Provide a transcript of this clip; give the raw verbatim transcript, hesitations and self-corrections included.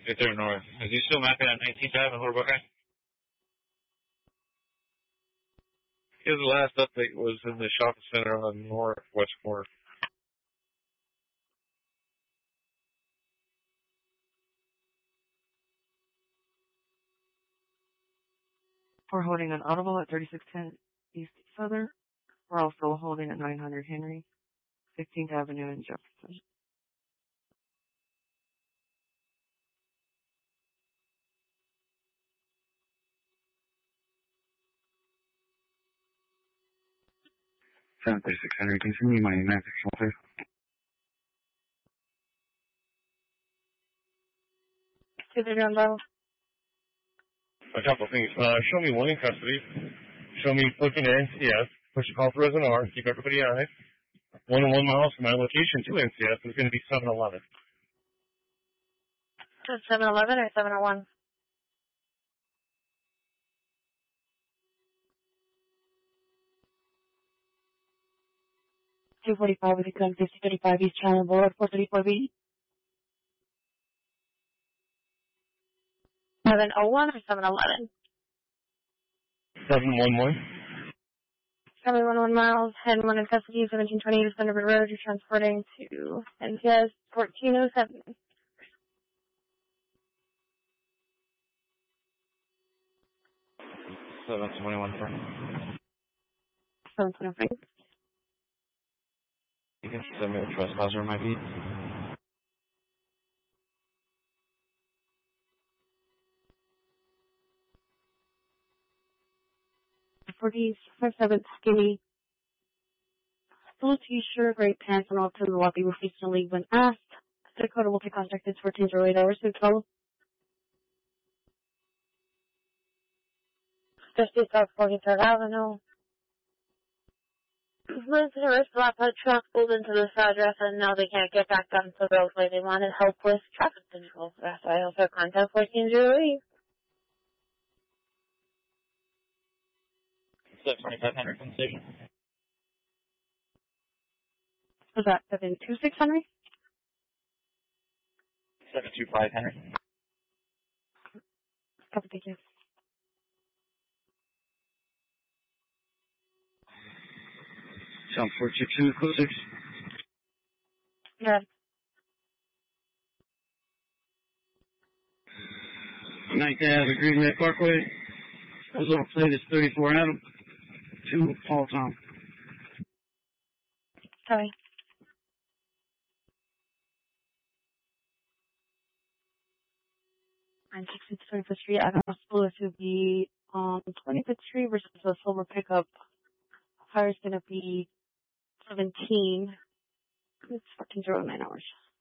Get there north. Is he still mapping at nineteenth Avenue, Little Buckeye? His last update was in the shopping center on the northwest corner. We're holding an audible at thirty-six ten East Southern. We're also holding at nine hundred Henry, fifteenth Avenue in Jefferson. seven thirty-six Henry, continue my nine six one three. A couple things. Uh, show me one in custody. Show me looking at N C S. Push a call for as an R. Keep everybody eyes. One and one miles from my location to N C S is going to be seven eleven. So seven eleven or seven oh one? two forty-five with the gun, fifty thirty-five East Channel Boulevard, four thirty-four B. seven oh one or seven eleven? seven one one. seven one one miles, head one in custody, seventeen twenty to Thunderbird Road. You're transporting to N C S fourteen oh seven. seven twenty-one. seven twenty-five. You can send me a trespasser, might be. forty-five seven skinny. Blue t-shirt, gray pants, and all to the lobby were recently when asked. Dakota will take contact this fourteen oh eight hours to twelve. fifty South forty-third Avenue. Visitors blocked by truck pulled into this address and now they can't get back onto the roadway. They wanted help with traffic control. That's why I also contact fourteen oh eight. twenty-five hundred from the station. Was that seven two six Henry? seven two five Henry. Couple pages. Sound four six two, code six. Yeah. ninth Avenue, Greenway Parkway. Those little plate is thirty-four Adam. Two Paul Tom. Sorry. nine sixty twenty-fifth Street, Adams Blue to be on twenty-fifth Street versus the silver pickup. Fire is going to be seventeen. It's fourteen oh nine hours.